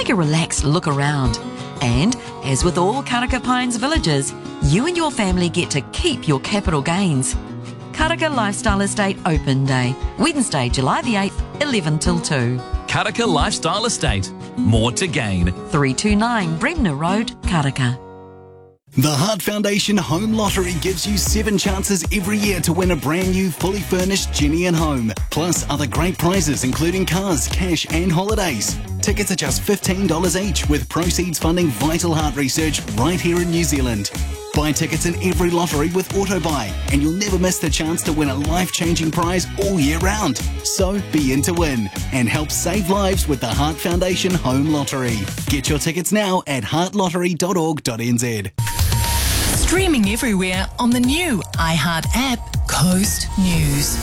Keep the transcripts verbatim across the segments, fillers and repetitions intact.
take a relaxed look around. And, as with all Karaka Pines villages, you and your family get to keep your capital gains. Karaka Lifestyle Estate Open Day, Wednesday, July the eighth, eleven till two. Karaka Lifestyle Estate. More to gain. three two nine Bremner Road, Karaka. The Heart Foundation Home Lottery gives you seven chances every year to win a brand new, fully furnished Genie and home. Plus other great prizes including cars, cash and holidays. Tickets are just fifteen dollars each, with proceeds funding vital heart research right here in New Zealand. Buy tickets in every lottery with AutoBuy and you'll never miss the chance to win a life-changing prize all year round. So be in to win and help save lives with the Heart Foundation Home Lottery. Get your tickets now at heart lottery dot org dot n z. Streaming everywhere on the new iHeart app, Coast News.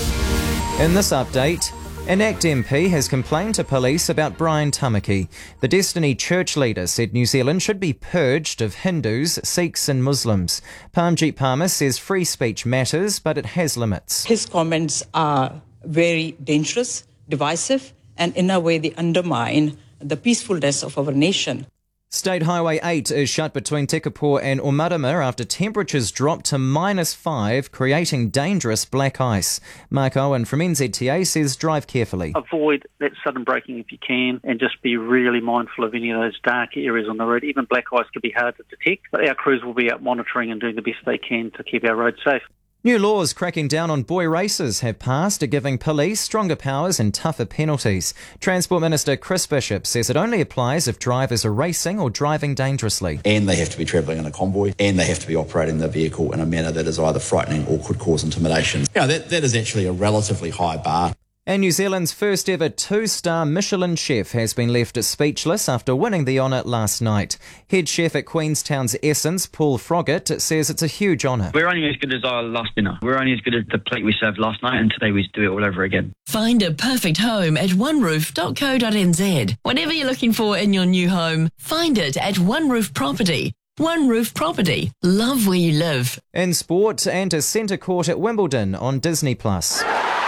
In this update, an ACT M P has complained to police about Brian Tamaki. The Destiny Church leader said New Zealand should be purged of Hindus, Sikhs and Muslims. Parmjeet Parmar says free speech matters, but it has limits. His comments are very dangerous, divisive, and in a way they undermine the peacefulness of our nation. State Highway eight is shut between Tekapō and Omarama after temperatures drop to minus five, creating dangerous black ice. Mark Owen from N Z T A says drive carefully. Avoid that sudden braking if you can, and just be really mindful of any of those dark areas on the road. Even black ice can be hard to detect, but our crews will be out monitoring and doing the best they can to keep our roads safe. New laws cracking down on boy racers have passed, giving police stronger powers and tougher penalties. Transport Minister Chris Bishop says it only applies if drivers are racing or driving dangerously. And they have to be travelling in a convoy, and they have to be operating the vehicle in a manner that is either frightening or could cause intimidation. Yeah, that, that is actually a relatively high bar. And New Zealand's first ever two-star Michelin chef has been left speechless after winning the honour last night. Head chef at Queenstown's Essence, Paul Froggatt, says it's a huge honour. We're only as good as our last dinner. We're only as good as the plate we served last night, and today we do it all over again. Find a perfect home at one roof dot co dot n z. Whatever you're looking for in your new home, find it at One Roof Property. One Roof Property. Love where you live. In sport, and to centre court at Wimbledon on Disney Plus.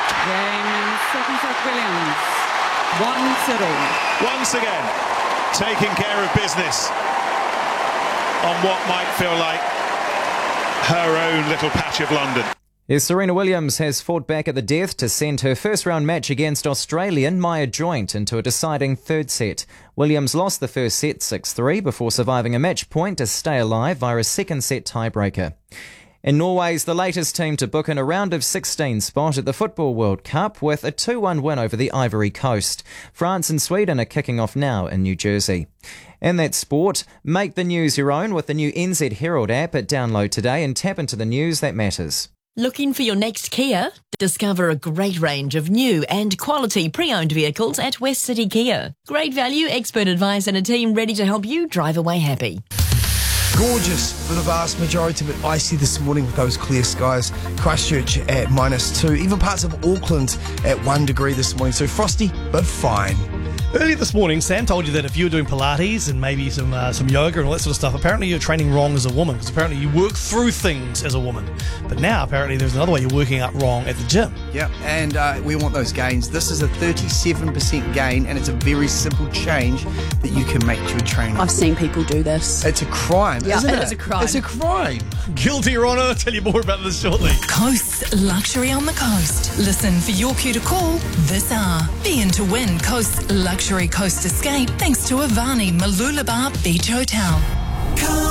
Williams, one zero. Once again, taking care of business on what might feel like her own little patch of London. Yes, Serena Williams has fought back at the death to send her first-round match against Australian Maya Joint into a deciding third set. Williams lost the first set six three before surviving a match point to stay alive via a second-set tiebreaker. And Norway's the latest team to book in a round of sixteen spot at the Football World Cup with a two one win over the Ivory Coast. France and Sweden are kicking off now in New Jersey. In that sport, make the news your own with the new N Z Herald app. Download today and tap into the news that matters. Looking for your next Kia? Discover a great range of new and quality pre-owned vehicles at West City Kia. Great value, expert advice and a team ready to help you drive away happy. Gorgeous for the vast majority, but icy this morning with those clear skies. Christchurch at minus two, even parts of Auckland at one degree this morning. So frosty, but fine. Earlier this morning, Sam told you that if you were doing Pilates and maybe some uh, some yoga and all that sort of stuff, apparently you're training wrong as a woman, because apparently you work through things as a woman. But now apparently there's another way you're working out wrong at the gym. Yeah, and uh, we want those gains. This is a thirty-seven percent gain, and it's a very simple change that you can make to your training. I've seen people do this. It's a crime, yeah, isn't it? It is a crime. It's a crime. Guilty, Your Honour. I'll tell you more about this shortly. Coast's Luxury on the Coast. Listen for your cue to call this hour. Be in to win Coast's Luxury Coast Escape thanks to Avani Mooloolaba Beach Hotel.